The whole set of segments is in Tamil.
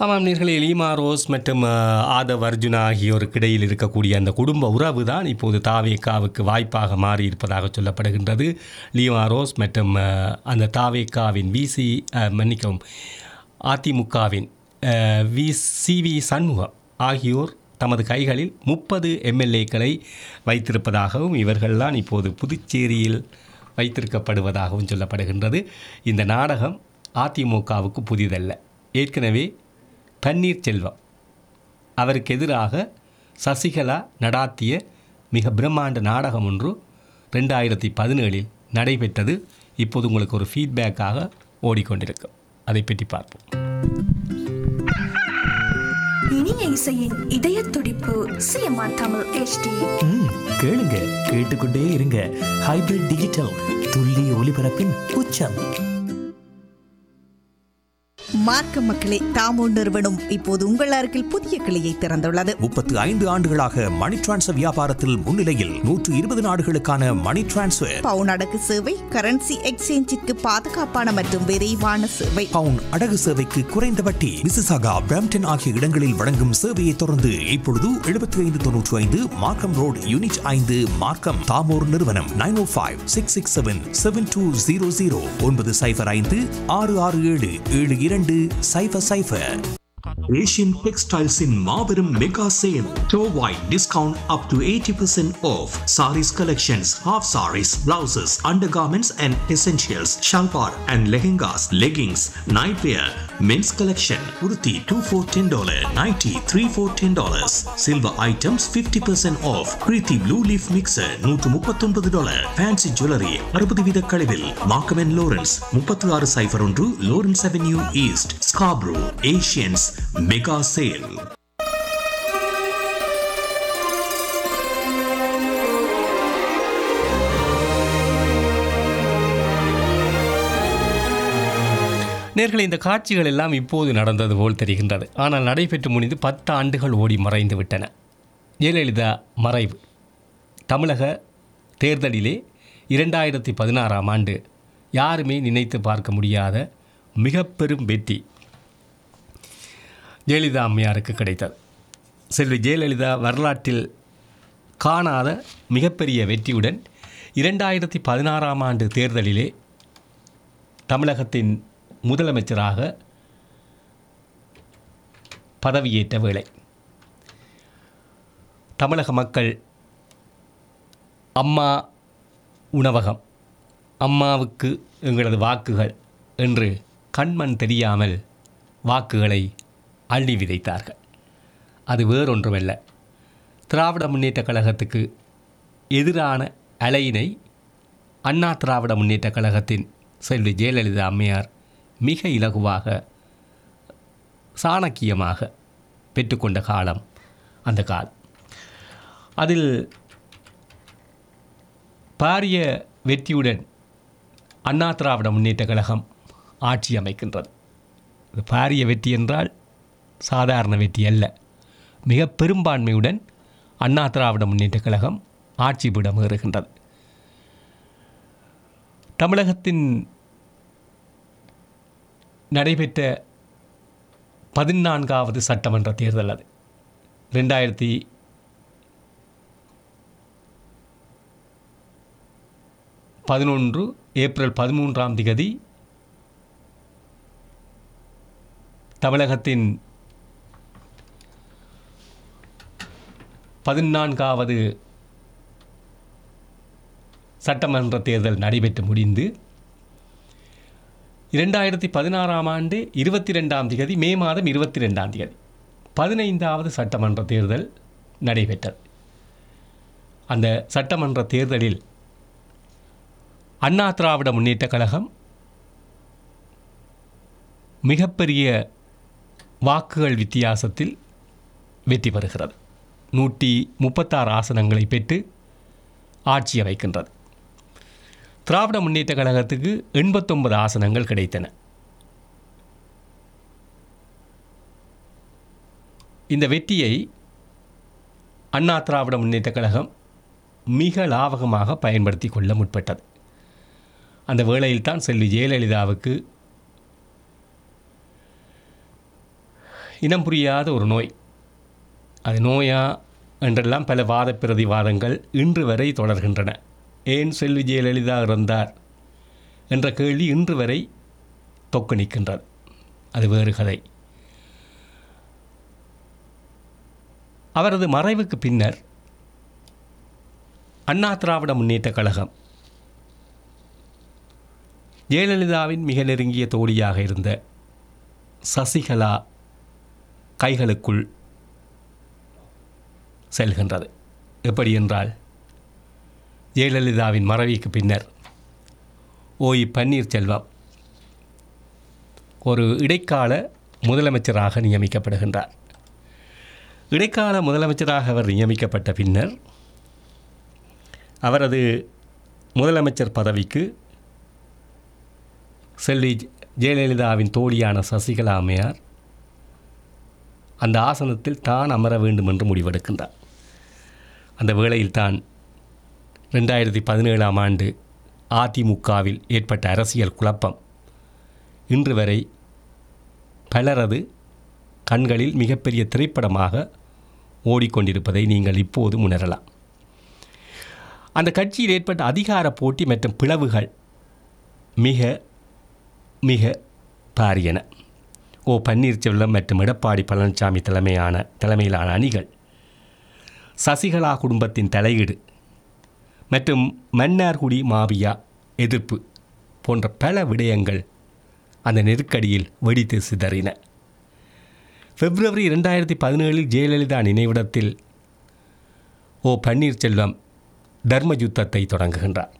ஆமாம் நேர்களே, லீமா ரோஸ் மற்றும் ஆதவ் அர்ஜுனா ஆகியோருக்கு இடையில் இருக்கக்கூடிய அந்த குடும்ப உறவு தான் இப்போது தாவேக்காவுக்கு வாய்ப்பாக மாறியிருப்பதாக சொல்லப்படுகின்றது. லீமா ரோஸ் மற்றும் அந்த தாவேக்காவின் மன்னிக்கவும் அதிமுகவின் வி சண்முகம் ஆகியோர் தமது கைகளில் 30 எம்எல்ஏக்களை வைத்திருப்பதாகவும் இவர்கள்தான் இப்போது புதுச்சேரியில் வைத்திருக்கப்படுவதாகவும் சொல்லப்படுகின்றது. இந்த நாடகம் அதிமுகவுக்கு புதிதல்ல. ஏற்கனவே பன்னீர்செல்வம் அவருக்கு எதிராக சசிகலா நடாத்திய மிக பிரம்மாண்ட நாடகம் ஒன்று 2017 நடைபெற்றது. இப்போது உங்களுக்கு ஒரு ஃபீட்பேக்காக ஓடிக்கொண்டிருக்கும். அதை பற்றி பார்ப்போம். இனிய இசையின் இதய துடிப்பு சிஎம்ஆர் தமிழ் HD. கேளுங்க, கேட்டுக்கொண்டே இருங்க. ஹைபிரிட் டிஜிட்டல் துல்லிய ஒலிபரப்பின் உச்சம். மார்க்க மக்களே, தாமோ நிறுவனம் இப்போது உங்கள் அருகில் புதிய கிளையை திறந்துள்ளது. 35 ஆண்டுகளாக மணி டிரான்ஸ்ஃபர் வியாபாரத்தில் முன்னிலையில் 120 நாடுகளுக்கான மணி டிரான்ஸ்ஃபர், பவுன் அடகு சேவை, கரன்சி எக்ஸ்சேஞ்சிற்கு பாதுகாப்பான மற்றும் விரைவான சேவை, பவுன் அடகு சேவைக்கு குறைந்த வட்டி. மிசிசாகா, பிரம்ப்டன் ஆகிய இடங்களில் வழங்கும் சேவையை தொடர்ந்து இப்பொழுது 7595 மார்க்கம் ரோட், யூனிட் 5, மார்க்கம். தாமோர் நிறுவனம் 905-667-7200 905-667-7200. ஏஷியன் டெக்ஸ்டைல்ஸின் மாபெரும் mega sale. To white discount up to 80% of. Saris collections, half saris, blouses, undergarments and essentials, salwar and lehengas, leggings, night wear, men's collection, kurti 2 for $10, nightie 3 for $10. Silver items 50% of. Preethi blue leaf mixer $139. Fancy jewellery 60% கழிவில். Markham and Lawrence 3601 Lawrence avenue east, Scarborough. Asians mega sale. நேர்களை, இந்த காட்சிகள் எல்லாம் இப்போது நடந்தது போல் தெரிகின்றது. ஆனால் நடைபெற்று முடிந்து 10 ஆண்டுகள் ஓடி மறைந்து விட்டன. ஜெயலலிதா மறைவு தமிழக தேர்தலிலே 2016ஆம் ஆண்டு யாருமே நினைத்து பார்க்க முடியாத மிக பெரும் வெற்றி ஜெயலலிதா அம்மையாருக்கு கிடைத்தது. செல்வி ஜெயலலிதா வரலாற்றில் காணாத மிகப்பெரிய வெற்றியுடன் 2016ஆம் ஆண்டு தேர்தலிலே தமிழகத்தின் முதலமைச்சராக பதவியேற்ற வேளை தமிழக மக்கள் அம்மா உணவகம், அம்மாவுக்கு எங்களது வாக்குகள் என்று கண்மண் தெரியாமல் வாக்குகளை அள்ளி விதைத்தார்கள். அது வேறொன்றுமல்ல, திராவிட முன்னேற்றக் கழகத்துக்கு எதிரான அலையினை அண்ணா திராவிட முன்னேற்றக் கழகத்தின் செல்வி ஜெயலலிதா அம்மையார் மிக இலகுவாக சாணக்கியமாக பெற்றுக்கொண்ட காலம் அந்த காலம். அதில் பாரிய வெற்றியுடன் அண்ணா திராவிட முன்னேற்றக் கழகம் ஆட்சி அமைக்கின்றது. இது பாரிய வெற்றி என்றால் சாதாரண வெற்றி அல்ல. மிக பெரும்பான்மையுடன் அண்ணா திராவிட முன்னேற்றக் கழகம் ஆட்சி பீடம் ஏறுகின்றது. தமிழகத்தின் நடைபெற்ற 14வது சட்டமன்ற தேர்தல் அது 2011 ஏப்ரல் 13ஆம் தேதி தமிழகத்தின் 14வது சட்டமன்ற தேர்தல் நடைபெற்று முடிந்து 2016ஆம் ஆண்டு 22ஆம் தேதி மே மாதம் 22ஆம் தேதி 15வது சட்டமன்ற தேர்தல் நடைபெற்றது. அந்த சட்டமன்ற தேர்தலில் அண்ணா திராவிட முன்னேற்றக் கழகம் மிகப்பெரிய வாக்குகள் வித்தியாசத்தில் வெற்றி பெறுகிறது. 136 ஆசனங்களை பெற்று ஆட்சி அமைக்கின்றது. திராவிட முன்னேற்றக் கழகத்துக்கு 89 ஆசனங்கள் கிடைத்தன. இந்த வெற்றியை அண்ணா திராவிட முன்னேற்றக் கழகம் மிக லாபகமாக பயன்படுத்தி கொள்ள முற்பட்டது. அந்த வேளையில்தான் செல்வி ஜெயலலிதாவுக்கு இனம் புரியாத ஒரு நோய். அது நோயா என்றெல்லாம் பல வாத பிரதிவாதங்கள் இன்று வரை தொடர்கின்றன. ஏன் செல்வி ஜெயலலிதா இறந்தார் என்ற கேள்வி இன்று வரை தொக்கு நிற்கின்றது. அது வேறு கதை. அவரது மறைவுக்கு பின்னர் அண்ணா திராவிட முன்னேற்றக் கழகம் ஜெயலலிதாவின் மிக நெருங்கிய தோழியாக இருந்த சசிகலா கைகளுக்குள் செல்கின்றது. எப்படி என்றால், ஜெயலலிதாவின் மறைவுக்கு பின்னர் ஓய் பன்னீர்செல்வம் ஒரு இடைக்கால முதலமைச்சராக நியமிக்கப்படுகின்றார். இடைக்கால முதலமைச்சராக அவர் நியமிக்கப்பட்ட பின்னர் அவரது முதலமைச்சர் பதவிக்கு செல்வி ஜெயலலிதாவின் தோழியான சசிகலா அம்மையார் அந்த ஆசனத்தில் தான் அமர வேண்டும் என்று முடிவெடுக்கின்றார். அந்த வேளையில் தான் 2017ஆம் ஆண்டு அதிமுகவில் ஏற்பட்ட அரசியல் குழப்பம் இன்று வரை பலரது கண்களில் மிகப்பெரிய திரைப்படமாக ஓடிக்கொண்டிருப்பதை நீங்கள் இப்போது உணரலாம். அந்த கட்சியில் ஏற்பட்ட அதிகார போட்டி மற்றும் பிளவுகள் மிக மிக பாரியன. ஓ பன்னீர்செல்வம் மற்றும் எடப்பாடி பழனிசாமி தலைமையிலான அணிகள், சசிகலா குடும்பத்தின் தலையீடு மற்றும் மன்னார்குடி மாபியா எதிர்ப்பு போன்ற பல விடயங்கள் அந்த நெருக்கடியில் வெடித்து சிதறின. பிப்ரவரி 2017 ஜெயலலிதா நினைவிடத்தில் ஓ பன்னீர்செல்வம் தர்ம யுத்தத்தை தொடங்குகின்றார்.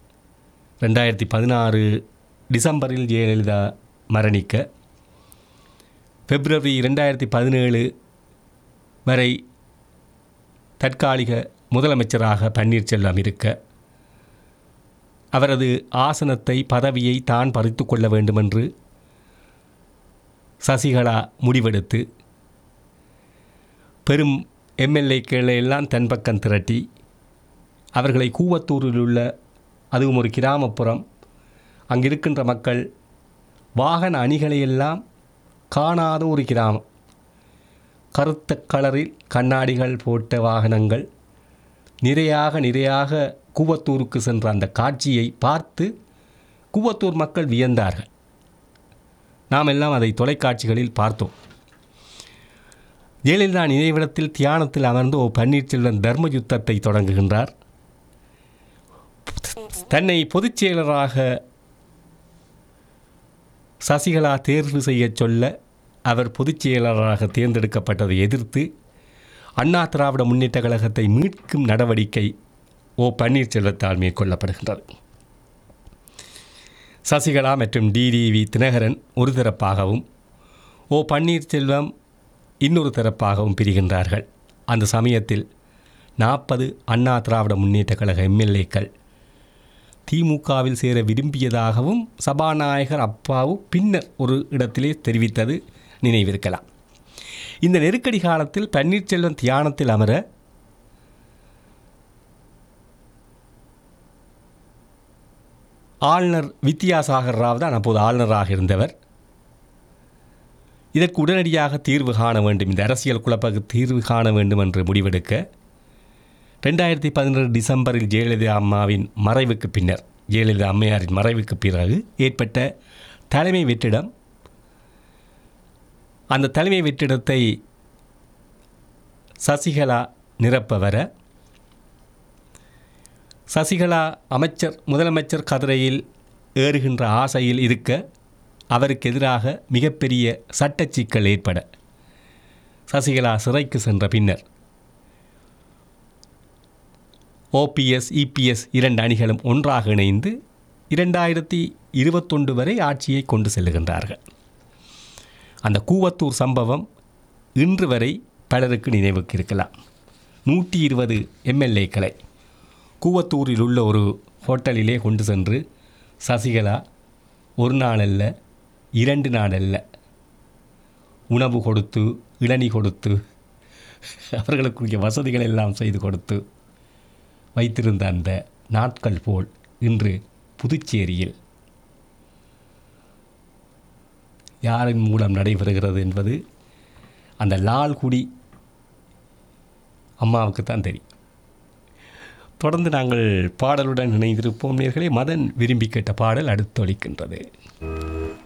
2016 டிசம்பரில் ஜெயலலிதா மரணிக்க பிப்ரவரி 2017 வரை தற்காலிக முதலமைச்சராக பன்னீர்செல்வம் இருக்க அவரது ஆசனத்தை பதவியை தான் பறித்து கொள்ள வேண்டுமென்று சசிகலா முடிவெடுத்து பெரும் எம்எல்ஏக்களை எல்லாம் தன் பக்கம் திரட்டி அவர்களை கூவத்தூரில் உள்ள, அதுவும் ஒரு கிராமப்புறம், அங்கிருக்கின்ற மக்கள் வாகன அணிகளையெல்லாம் காணாத ஒரு கிராமம், கருத்த கலரில் கண்ணாடிகள் போட்ட வாகனங்கள் நிறையாக கூவத்தூருக்கு சென்ற அந்த காட்சியை பார்த்து கூவத்தூர் மக்கள் வியந்தார்கள். நாம் எல்லாம் அதை தொலைக்காட்சிகளில் பார்த்தோம். ஜெயலலிதா நினைவிடத்தில் தியானத்தில் அமர்ந்து ஓ பன்னீர்செல்வம் தர்ம யுத்தத்தை தொடங்குகின்றார். தன்னை பொதுச் செயலராக சசிகலா தேர்வு செய்ய சொல்ல அவர் பொதுச் செயலராக தேர்ந்தெடுக்கப்பட்டதை எதிர்த்து அண்ணா திராவிட முன்னேற்ற கழகத்தை மீட்கும் நடவடிக்கை ஓ பன்னீர்செல்வத்தால் மேற்கொள்ளப்படுகின்றது. சசிகலா மற்றும் டிடிவி தினகரன் ஒரு தரப்பாகவும் ஓ பன்னீர்செல்வம் இன்னொரு தரப்பாகவும் பிரிகின்றார்கள். அந்த சமயத்தில் 40 அண்ணா திராவிட முன்னேற்ற கழக எம்எல்ஏக்கள் திமுகவில் சேர விரும்பியதாகவும் சபாநாயகர் அப்பாவு பின்னர் ஒரு இடத்திலே தெரிவித்தது நினைவிருக்கலாம். இந்த நெருக்கடி காலத்தில் பன்னீர்செல்வம் தியானத்தில் அமர ஆளுநர் வித்யாசாகர் ராவ் தான் அப்போது ஆளுநராக இருந்தவர். இதற்கு உடனடியாக தீர்வு காண வேண்டும், இந்த அரசியல் குழப்பத்துக்கு தீர்வு காண வேண்டும் என்று முடிவெடுக்க 2017 டிசம்பரில் ஜெயலலிதா அம்மாவின் மறைவுக்கு பின்னர், ஜெயலலிதா அம்மையாரின் மறைவுக்கு பிறகு ஏற்பட்ட தலைமை வெற்றிடம், அந்த தலைமை வெற்றிடத்தை சசிகலா நிரப்ப வர சசிகலா முதலமைச்சர் கதிரையில் ஏறுகின்ற ஆசையில் இருக்க அவருக்கு எதிராக மிகப்பெரிய சட்ட சிக்கல் ஏற்பட சசிகலா சிறைக்கு சென்ற பின்னர் ஓபிஎஸ் இபிஎஸ் 2 அணிகளும் ஒன்றாக இணைந்து 2021 வரை ஆட்சியை கொண்டு செல்லுகின்றார்கள். அந்த கூவத்தூர் சம்பவம் இன்று வரை பலருக்கு நினைவுக்கு இருக்கலாம். 120 எம்எல்ஏக்களை கூவத்தூரில் உள்ள ஒரு ஹோட்டலிலே கொண்டு சென்று சசிகலா ஒரு நாள் அல்ல 2 நாள் அல்ல உணவு கொடுத்து, இளநீ கொடுத்து, அவர்களுக்குரிய வசதிகள் எல்லாம் செய்து கொடுத்து வைத்திருந்த அந்த நாட்கள் போல் இன்று புதுச்சேரியில் யாரின் மூலம் நடைபெறுகிறது என்பது அந்த லால்குடி அம்மாவுக்கு தான் தெரியும். தொடர்ந்து நாங்கள் பாடலுடன் இணைந்திருப்போம் நேர்களே. மதன் விரும்பி கேட்ட பாடல் அடுத்தொலிக்கின்றது.